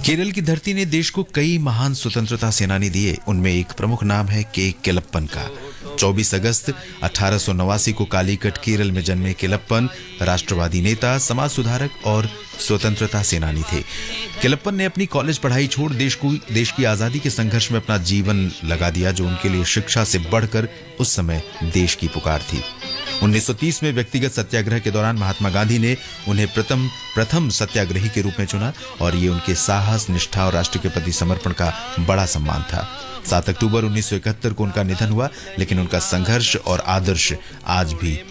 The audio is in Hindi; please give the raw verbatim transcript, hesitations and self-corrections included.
केरल की धरती ने देश को कई महान स्वतंत्रता सेनानी दिए। उनमें एक प्रमुख नाम है के केलप्पन का। चौबीस अगस्त अठारह सौ नवासी को कालीकट केरल में जन्मे केलप्पन राष्ट्रवादी नेता, समाज सुधारक और स्वतंत्रता सेनानी थे। केलप्पन ने अपनी कॉलेज पढ़ाई छोड़ देश को देश की आजादी के संघर्ष में अपना जीवन लगा दिया, जो उनके लिए शिक्षा से बढ़कर उस समय देश की पुकार थी। उन्नीस सौ तीस में व्यक्तिगत सत्याग्रह के दौरान महात्मा गांधी ने उन्हें प्रथम प्रथम सत्याग्रही के रूप में चुना और ये उनके साहस, निष्ठा और राष्ट्र के प्रति समर्पण का बड़ा सम्मान था। सात अक्टूबर उन्नीस सौ इकहत्तर को उनका निधन हुआ, लेकिन उनका संघर्ष और आदर्श आज भी